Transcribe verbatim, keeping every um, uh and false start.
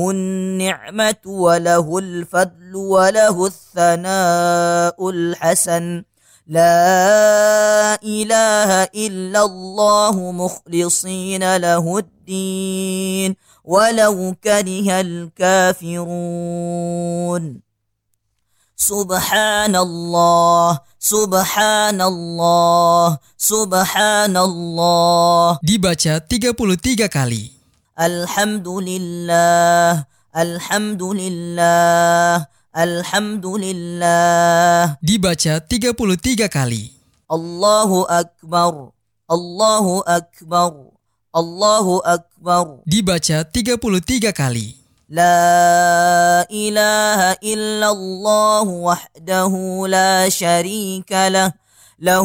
النعمة وله الفضل وله الثناء الحسن لا إله إلا الله مخلصين له الدين ولو كره الكافرون سبحان الله سبحان الله سبحان الله. Dibaca tiga puluh tiga kali. Alhamdulillah Alhamdulillah Alhamdulillah. Dibaca tiga puluh tiga kali. Allahu Akbar Allahu Akbar Allahu Akbar. Dibaca tiga puluh tiga kali. La ilaha illallah wahdahu la syarika lah